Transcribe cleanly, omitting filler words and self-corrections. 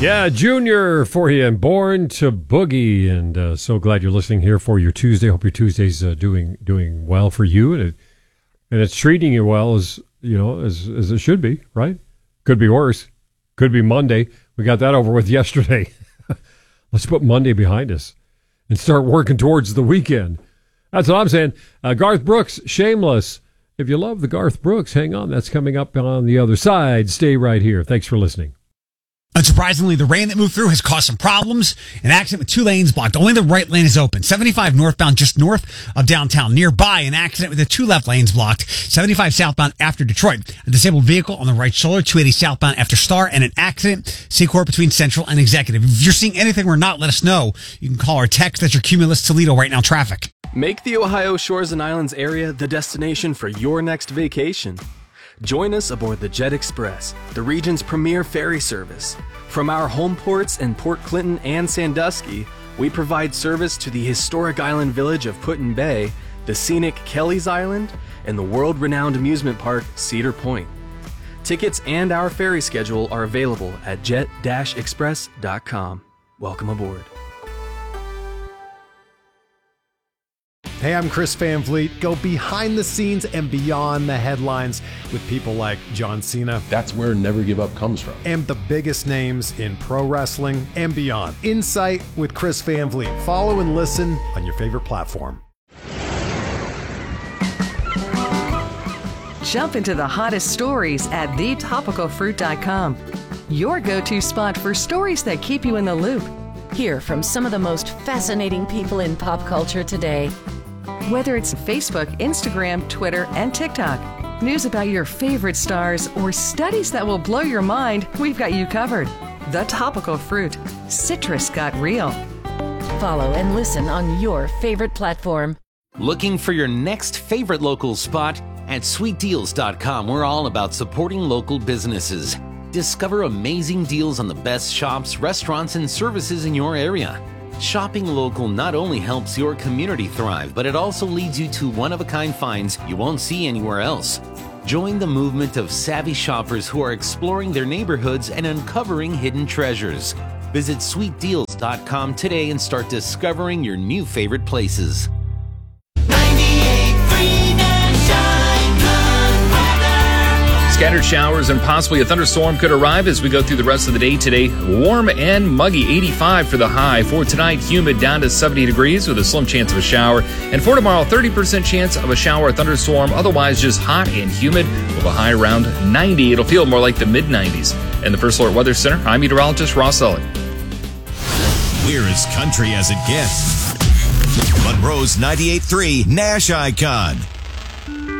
Yeah, Junior for you and Born to Boogie. And so glad you're listening here for your Tuesday. Hope your Tuesday's doing well for you. And it's treating you well as it should be, right? Could be worse. Could be Monday. We got that over with yesterday. Let's put Monday behind us and start working towards the weekend. That's what I'm saying. Garth Brooks, Shameless. If you love the Garth Brooks, hang on. That's coming up on the other side. Stay right here. Thanks for listening. Unsurprisingly, the rain that moved through has caused some problems. An accident with 2 lanes blocked. Only the right lane is open. 75 northbound just north of downtown. Nearby, an accident with the 2 left lanes blocked. 75 southbound after Detroit. A disabled vehicle on the right shoulder. 280 southbound after Star. And an accident, Seacourt between Central and Executive. If you're seeing anything we're not, let us know. You can call or text. That's your Cumulus Toledo right now traffic. Make the Ohio Shores and Islands area the destination for your next vacation. Join us aboard the Jet Express, the region's premier ferry service. From our home ports in Port Clinton and Sandusky, we provide service to the historic island village of Put-in-Bay, the scenic Kelly's Island, and the world-renowned amusement park Cedar Point. Tickets and our ferry schedule are available at jet-express.com. Welcome aboard. Hey, I'm Chris Van Vliet. Go behind the scenes and beyond the headlines with people like John Cena. That's where Never Give Up comes from. And the biggest names in pro wrestling and beyond. Insight with Chris Van Vliet. Follow and listen on your favorite platform. Jump into the hottest stories at thetopicalfruit.com. Your go-to spot for stories that keep you in the loop. Hear from some of the most fascinating people in pop culture today. Whether it's Facebook, Instagram, Twitter, and TikTok, news about your favorite stars, or studies that will blow your mind, we've got you covered. The Topical Fruit. Citrus got real. Follow and listen on your favorite platform. Looking for your next favorite local spot? At sweetdeals.com, we're all about supporting local businesses. Discover amazing deals on the best shops, restaurants, and services in your area. Shopping local not only helps your community thrive, but it also leads you to one-of-a-kind finds you won't see anywhere else. Join the movement of savvy shoppers who are exploring their neighborhoods and uncovering hidden treasures. Visit sweetdeals.com today and start discovering your new favorite places. Scattered showers and possibly a thunderstorm could arrive as we go through the rest of the day today. Warm and muggy, 85 for the high. For tonight, humid down to 70 degrees with a slim chance of a shower. And for tomorrow, 30% chance of a shower or thunderstorm. Otherwise, just hot and humid with a high around 90. It'll feel more like the mid-90s. In the First Alert Weather Center, I'm meteorologist Ross Ellett. We're as country as it gets. Monroe's 98.3 Nash Icon.